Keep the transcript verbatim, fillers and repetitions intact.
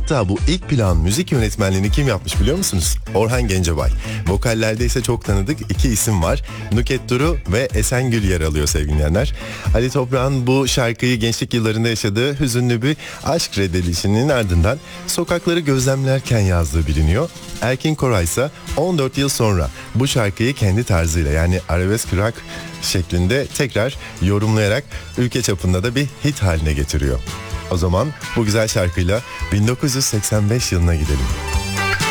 Hatta bu ilk plan müzik yönetmenliğini kim yapmış biliyor musunuz? Orhan Gencebay. Vokallerde ise çok tanıdık iki isim var. Nükhet Duru ve Esengül yer alıyor sevgili dinleyenler. Ali Toprağ'ın bu şarkıyı gençlik yıllarında yaşadığı hüzünlü bir aşk reddedilişinin ardından sokakları gözlemlerken yazdığı biliniyor. Erkin Koray ise on dört yıl sonra bu şarkıyı kendi tarzıyla yani arabesk rock şeklinde tekrar yorumlayarak ülke çapında da bir hit haline getiriyor. O zaman bu güzel şarkıyla bin dokuz yüz seksen beş yılına gidelim.